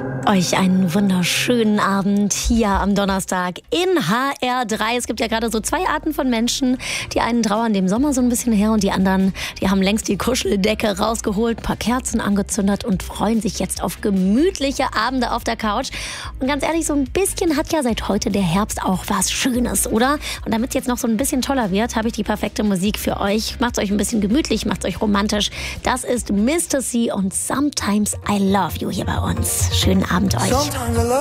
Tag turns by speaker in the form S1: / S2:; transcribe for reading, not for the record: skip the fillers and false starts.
S1: Euch einen wunderschönen Abend hier am Donnerstag in HR3. Es gibt ja gerade so zwei Arten von Menschen. Die einen trauern dem Sommer so ein bisschen her und die anderen, die haben längst die Kuscheldecke rausgeholt, ein paar Kerzen angezündet und freuen sich jetzt auf gemütliche Abende auf der Couch. Und ganz ehrlich, so ein bisschen hat ja seit heute der Herbst auch was Schönes, oder? Und damit es jetzt noch so ein bisschen toller wird, habe ich die perfekte Musik für euch. Macht's euch ein bisschen gemütlich, macht's euch romantisch. Das ist Mr. C und Sometimes I Love You hier bei uns. Schönen Abend euch.